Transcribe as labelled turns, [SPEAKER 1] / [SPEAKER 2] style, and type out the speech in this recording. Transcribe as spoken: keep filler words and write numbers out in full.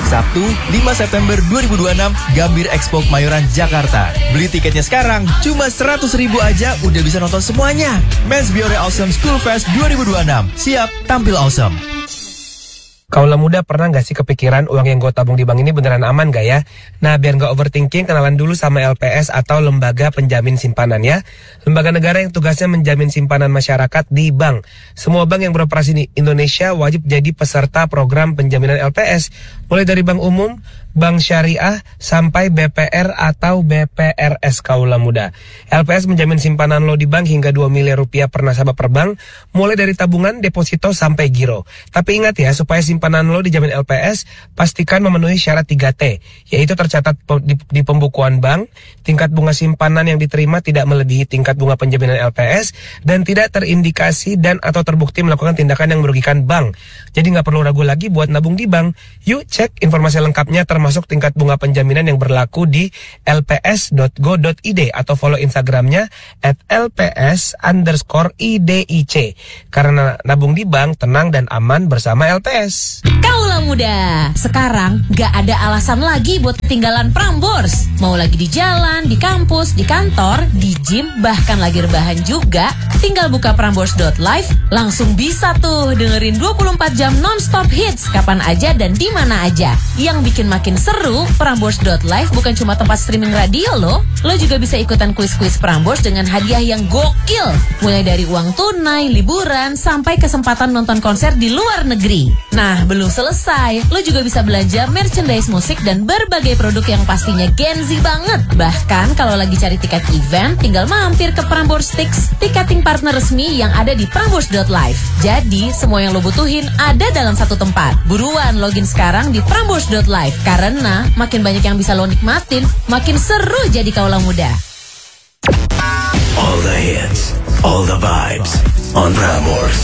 [SPEAKER 1] Sabtu, lima September dua ribu dua puluh enam, Gambir Expo Kemayoran, Jakarta. Beli tiketnya sekarang, cuma seratus ribu aja udah bisa nonton semuanya. Men's Biore Awesome School Fest dua ribu dua puluh enam. Siap tampil awesome.
[SPEAKER 2] Kaula muda pernah gak sih kepikiran uang yang gue tabung di bank ini beneran aman gak ya? Nah, biar gak overthinking, kenalan dulu sama L P S atau Lembaga Penjamin Simpanan ya. Lembaga negara yang tugasnya menjamin simpanan masyarakat di bank. Semua bank yang beroperasi di Indonesia wajib jadi peserta program penjaminan L P S. Mulai dari bank umum, bank syariah, sampai B P R atau B P R S kaula muda. L P S menjamin simpanan lo di bank hingga dua miliar rupiah per nasabah per bank, mulai dari tabungan, deposito, sampai giro. Tapi ingat ya, supaya simpanan lo dijamin L P S, pastikan memenuhi syarat tiga T, yaitu tercatat di, di pembukuan bank, tingkat bunga simpanan yang diterima tidak melebihi tingkat bunga penjaminan L P S, dan tidak terindikasi dan atau terbukti melakukan tindakan yang merugikan bank. Jadi nggak perlu ragu lagi buat nabung di bank. Yuk cek informasi lengkapnya termasuk tingkat bunga penjaminan yang berlaku di l p s dot go dot i d atau follow Instagramnya at l p s underscore i d i c. Karena nabung di bank tenang dan aman bersama L P S.
[SPEAKER 3] Kaula muda, sekarang gak ada alasan lagi buat ketinggalan Prambors. Mau lagi di jalan, di kampus, di kantor, di gym, bahkan lagi rebahan juga, tinggal buka prambors dot live, langsung bisa tuh dengerin dua puluh empat jam non-stop hits kapan aja dan di mana aja. Yang bikin makin seru, prambors dot live bukan cuma tempat streaming radio loh. Lo juga bisa ikutan kuis-kuis Prambors dengan hadiah yang gokil. Mulai dari uang tunai, liburan, sampai kesempatan nonton konser di luar negeri. Nah, belum selesai. Lo juga bisa belanja merchandise musik dan berbagai produk yang pastinya Gen Z banget. Bahkan kalau lagi cari tiket event, tinggal mampir ke Prambors Tix, tiketing partner resmi yang ada di prambors dot live. Jadi, semua yang lo butuhin ada dalam satu tempat. Buruan login sekarang di prambors dot live. Karena makin banyak yang bisa lo nikmatin, makin seru jadi kaula muda.
[SPEAKER 4] All the hits, all the vibes on Prambors.